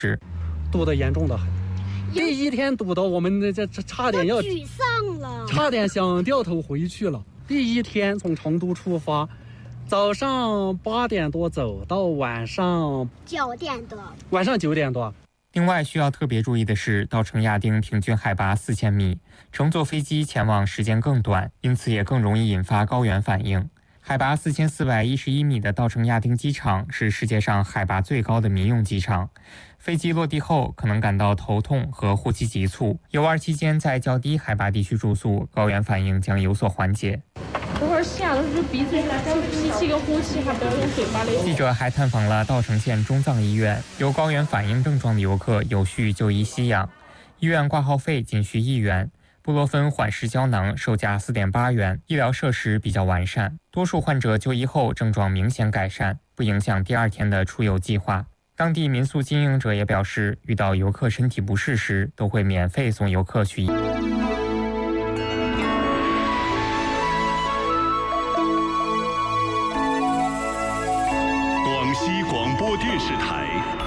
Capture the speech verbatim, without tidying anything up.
堵得严重的很。第一天堵到我们这这差点要沮丧了， 差点想掉头回去了。第一天从成都出发，早上八点多走到晚上九点多， 晚上九点多。 另外需要特别注意的是，稻城亚丁平均海拔四千米，乘坐飞机前往时间更短，因此也更容易引发高原反应。海拔四千四百一十一米的稻城亚丁机场是世界上海拔最高的民用机场。飞机落地后可能感到头痛和呼吸急促，游玩期间在较低海拔地区住宿，高原反应将有所缓解。 等会儿吸下的时候鼻子吸气跟呼气还不要用嘴巴的。 记者还探访了稻城县中藏医院，有高原反应症状的游客有序就医吸氧，医院挂号费仅需一元。布洛芬缓释胶囊售价四点八元，医疗设施比较完善，多数患者就医后症状明显改善，不影响第二天的出游计划。当地民宿经营者也表示，遇到游客身体不适时，都会免费送游客去医院。 广西广播电视台